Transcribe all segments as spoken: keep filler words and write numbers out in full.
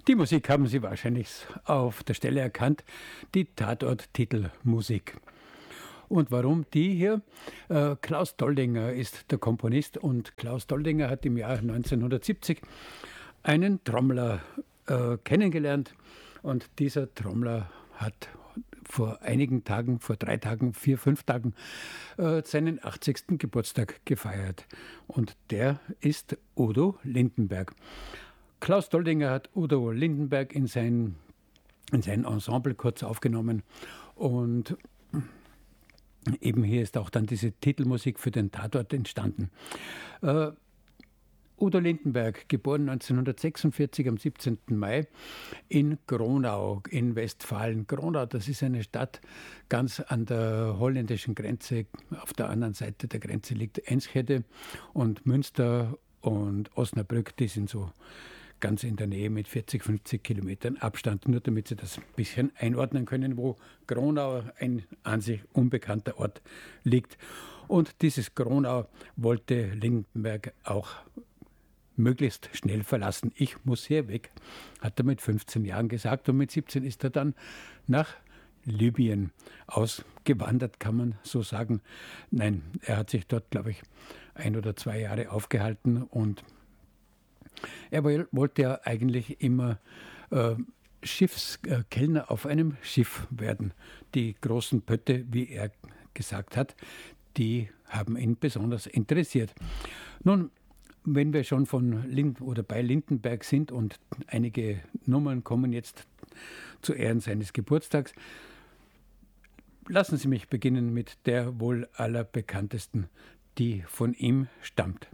Die Musik haben Sie wahrscheinlich auf der Stelle erkannt, die Tatort-Titelmusik. Und warum die hier? Äh, Klaus Doldinger ist der Komponist und Klaus Doldinger hat im Jahr neunzehnhundertsiebzig einen Trommler äh, kennengelernt und dieser Trommler hat vor einigen Tagen, vor drei Tagen, vier, fünf Tagen äh, seinen achtzigsten Geburtstag gefeiert. Und der ist Udo Lindenberg. Klaus Doldinger hat Udo Lindenberg in sein, in sein Ensemble kurz aufgenommen und eben hier ist auch dann diese Titelmusik für den Tatort entstanden. Äh, Udo Lindenberg, geboren neunzehnhundertsechsundvierzig am siebzehnten Mai in Gronau in Westfalen. Gronau, das ist eine Stadt ganz an der holländischen Grenze. Auf der anderen Seite der Grenze liegt Enschede und Münster und Osnabrück, die sind so ganz in der Nähe mit vierzig, fünfzig Kilometern Abstand, nur damit Sie das ein bisschen einordnen können, wo Gronau, ein an sich unbekannter Ort, liegt. Und dieses Gronau wollte Lindenberg auch möglichst schnell verlassen. Ich muss hier weg, hat er mit fünfzehn Jahren gesagt. Und mit siebzehn ist er dann nach Libyen ausgewandert, kann man so sagen. Nein, er hat sich dort, glaube ich, ein oder zwei Jahre aufgehalten und er wollte ja eigentlich immer äh, Schiffskellner äh, auf einem Schiff werden. Die großen Pötte, wie er gesagt hat, die haben ihn besonders interessiert. Nun, wenn wir schon von Lind oder bei Lindenberg sind und einige Nummern kommen jetzt zu Ehren seines Geburtstags, lassen Sie mich beginnen mit der wohl allerbekanntesten, die von ihm stammt.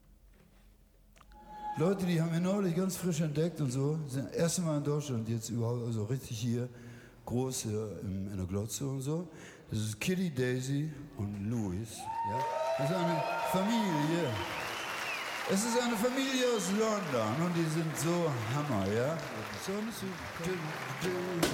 Leute, die haben wir neulich ganz frisch entdeckt und so, sind das erste Mal in Deutschland jetzt überhaupt, also richtig hier, groß hier in, in der Glotze und so. Das ist Kitty, Daisy und Louis. Ja? Das ist eine Familie. Es ist eine Familie aus London und die sind so Hammer, ja? So,